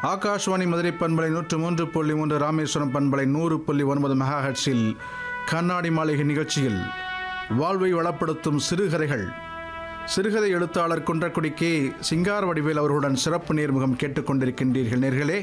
ஆகாஷ்வாணி மதுரை பண்பலை 103.3, ராமேஸ்வரம் பண்பலை 100.9 மெகாஹெர்ட்ஸில் கண்ணாடி மாளிகை நிகழ்ச்சியில் வாழ்வை வளப்படுத்தும் சிறுகதைகள். சிறுகதை எழுத்தாளர் குன்றக்குடி கே. சிங்கார வடிவேல் அவர்களுடன் சிறப்பு நேர்முகம் கேட்டுக்கொண்டிருக்கின்றீர்கள் நேர்களே.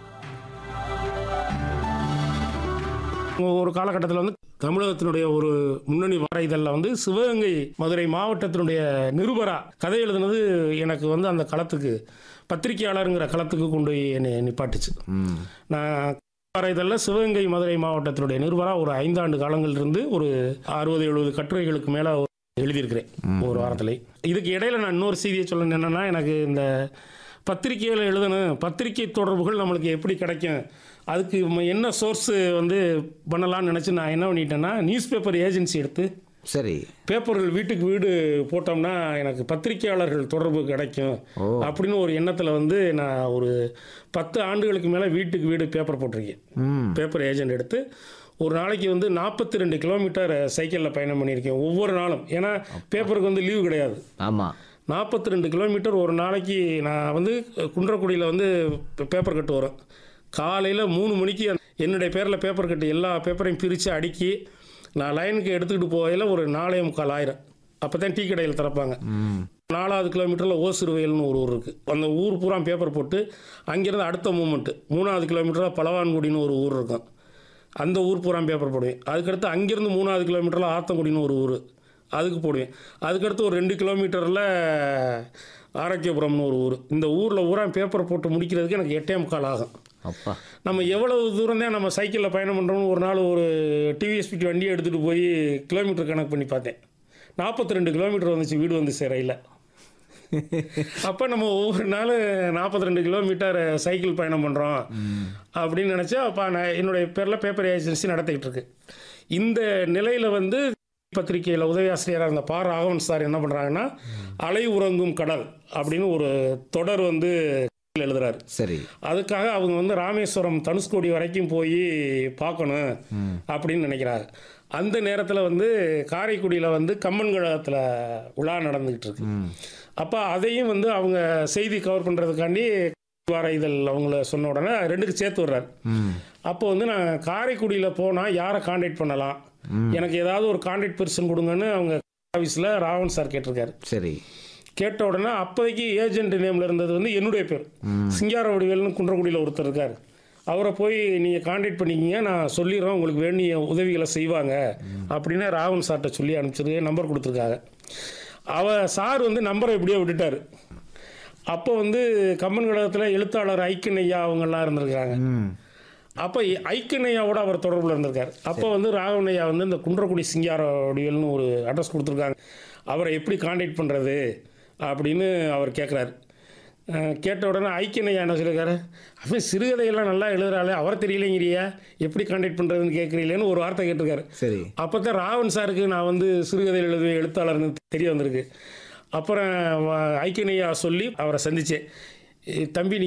ஒரு காலகட்டத்தில் வந்து தமிழகத்தினுடைய ஒரு முன்னணி வார இதழில் வந்து சிவகங்கை மதுரை மாவட்டத்தினுடைய நிருபரா கதை எழுதுனது எனக்கு வந்து அந்த களத்துக்கு பத்திரிகையாளருங்கிற களத்துக்கு கொண்டு போய் என்னை நிப்பாட்டுச்சு. நான் வார இதழில் சிவகங்கை மதுரை மாவட்டத்தினுடைய நிருபரா ஒரு 5 ஆண்டு காலங்களிலிருந்து ஒரு 60-70 கட்டுரைகளுக்கு மேலே எழுதியிருக்கிறேன் ஒரு வாரத்தில். இதுக்கு இடையில நான் இன்னொரு செய்தியை சொல்லணும். என்னென்னா, எனக்கு இந்த பத்திரிகைகள் எழுதணும், பத்திரிகை தொடர்புகள் நம்மளுக்கு எப்படி கிடைக்கும், அதுக்கு என்ன சோர்ஸு வந்து பண்ணலான்னு நினச்சி நான் என்ன பண்ணிட்டேன்னா, நியூஸ் பேப்பர் ஏஜென்சி எடுத்து சரி பேப்பர்கள் வீட்டுக்கு வீடு போட்டோம்னா எனக்கு பத்திரிகையாளர்கள் தொடர்பு கிடைக்கும் அப்படின்னு ஒரு எண்ணத்தில் வந்து நான் ஒரு 10 ஆண்டுகளுக்கு மேலே வீட்டுக்கு வீடு பேப்பர் போட்டிருக்கேன். பேப்பர் ஏஜென்ட் எடுத்து ஒரு நாளைக்கு வந்து 42 கிலோமீட்டர் சைக்கிளில் பயணம் பண்ணியிருக்கேன் ஒவ்வொரு நாளும். ஏன்னா பேப்பருக்கு வந்து லீவு கிடையாது. ஆமாம், 42 கிலோமீட்டர் ஒரு நாளைக்கு. நான் வந்து குன்றக்குடியில் வந்து பேப்பர் கட்டு வரும். காலையில் 3 மணிக்கு என்னுடைய பேரில் பேப்பர் கட்டு எல்லா பேப்பரையும் பிரித்து அடுக்கி நான் லைனுக்கு எடுத்துக்கிட்டு போகையில் ஒரு 4:45 ஆயிரம். அப்போ தான் டீ கடையில் திறப்பாங்க. 4வது கிலோமீட்டரில் ஓசிறுவயல்னு ஒரு ஊர் இருக்குது. அந்த ஊர் பூரா பேப்பர் போட்டு அங்கேருந்து அடுத்த மூமெண்ட்டு 3வது கிலோமீட்டரில் பலவான்குடின்னு ஒரு ஊர் இருக்கும். அந்த ஊர் பூரா பேப்பர் போடுவேன். அதுக்கடுத்து அங்கேருந்து 3வது கிலோமீட்டரில் ஆத்தங்குடின்னு ஒரு ஊர், அதுக்கு போடுவேன். அதுக்கடுத்து ஒரு 2 கிலோமீட்டரில் ஆரோக்கியபுரம்னு ஒரு ஊர். இந்த ஊரில் ஊரா பேப்பர் போட்டு முடிக்கிறதுக்கு எனக்கு 8:45 ஆகும். அப்பா, நம்ம எவ்வளவு தூரம் தான் நம்ம சைக்கிளில் பயணம் பண்ணுறோம்னு ஒரு நாள் ஒரு டிவிஎஸ்பிடி வண்டியை எடுத்துகிட்டு போய் கிலோமீட்டர் கணக்கு பண்ணி பார்த்தேன். 42 கிலோமீட்டர் வந்துச்சு வீடு வந்து சேரையில். அப்போ நம்ம ஒவ்வொரு நாள் 42 கிலோமீட்டர் சைக்கிள் பயணம் பண்ணுறோம் அப்படின்னு நினச்சா, அப்போ நான் என்னுடைய பேரில் பேப்பர் ஏஜென்சி நடத்திக்கிட்டு இருக்கு. இந்த நிலையில் வந்து பத்திரிகையில் உதவி ஆசிரியராக இருந்த பா. ராகவன் சார் என்ன பண்ணுறாங்கன்னா, அலை உறங்கும் கடல் அப்படின்னு ஒரு தொடர் வந்து எழுதுறாரு. சரி, அதுக்காக அவங்க வந்து ராமேஸ்வரம் தனுஷ்கோடி வரைக்கும் போய் பார்க்கணும் அப்படின்னு நினைக்கிறாங்க. அந்த நேரத்தில் வந்து காரைக்குடியில் வந்து கம்மன் கழகத்தில் விழா நடந்துக்கிட்டு இருக்கு. அப்போ அதையும் வந்து அவங்க செய்தி கவர் பண்ணுறதுக்காண்டி வார இதழ் அவங்கள சொன்ன உடனே 2க்கு சேர்த்து விட்றாரு. அப்போ வந்து நான் காரைக்குடியில் போனால் யாரை கான்டாக்ட் பண்ணலாம், எனக்கு ஏதாவது ஒரு கான்டாக்ட் பர்சன் கொடுங்கன்னு அவங்க ஆஃபீஸில் ராவன் சார் கேட்டிருக்காரு. சரி, கேட்ட உடனே அப்போதைக்கு ஏஜென்ட் நேமில் இருந்தது வந்து என்னுடைய பேர் சிங்கார வடிவேல்னு குன்றக்குடியில் ஒருத்தர் இருக்கார். அவரை போய் நீங்கள் கான்டாக்ட் பண்ணிக்கிங்க, நான் சொல்லிடுறேன், உங்களுக்கு வேண்டிய உதவிகளை செய்வாங்க அப்படின்னு ராவன் சார்கிட்ட சொல்லி அனுப்பிச்சிருக்கு. நம்பர் கொடுத்துருக்காங்க. சார் வந்து நம்பரை எப்படியோ விட்டுட்டார். அப்போ வந்து கம்மன் கழகத்தில் எழுத்தாளர் ஐக்கனையா அவங்கெல்லாம் இருந்திருக்காங்க. அப்போ ஐக்கனையாவோட அவர் தொடர்பில் இருந்திருக்கார். அப்போ வந்து ராகவனையா வந்து இந்த குன்றக்குடி சிங்கார வடிவேல்னு ஒரு அட்ரஸ் கொடுத்துருக்காங்க. அவரை எப்படி கான்டாக்ட் பண்ணுறது அப்படின்னு அவர் கேட்குறாரு. கேட்ட உடனே ஐக்கியனையா என்ன சொல்லியிருக்காரு, அப்போ சிறுகதையெல்லாம் நல்லா எழுதுறாளே, அவரை தெரியலைங்கிறியா, எப்படி கான்டாக்ட் பண்ணுறதுன்னு கேட்குறீங்களேன்னு ஒரு வார்த்தை கேட்டிருக்காரு. சரி, அப்போ தான் ராவன் சாருக்கு நான் வந்து சிறுகதை எழுதுவேன் எழுத்தாளர்னு தெரிய வந்திருக்கு. அப்புறம் ஐக்கியனையா சொல்லி அவரை சந்தித்தேன். தம்பி